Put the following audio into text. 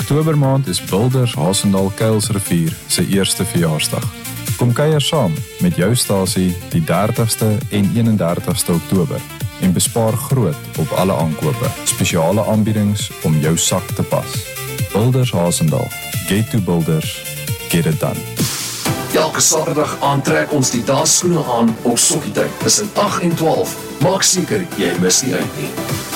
Oktobermaand is Builders Hasendal Kuilsrivier se eerste verjaarsdag. Kom kuier saam met jou stasie die 30ste en 31ste Oktober en bespaar groot op alle aankope. Spesiale aanbiedings om jou sak te pas. Builders Hasendal. Get to Builders. Get it done. Elke Saterdag aantrek ons die dansskoene aan op Sokkietyd tussen 8 en 12. Maak seker jy mis nie uit nie.